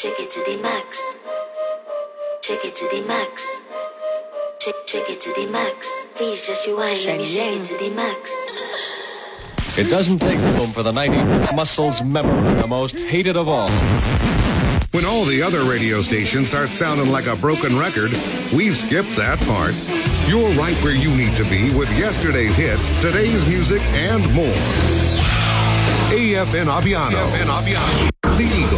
Shake it to the max. Shake it to the max. Shake it to the max. Please just rewind. Let me shake it to the max. It doesn't take room for the 90s muscles memory, the most hated of all. When all the other radio stations start sounding like a broken record, we've skipped that part. You're right where you need to be with yesterday's hits, today's music, and more. AFN Aviano.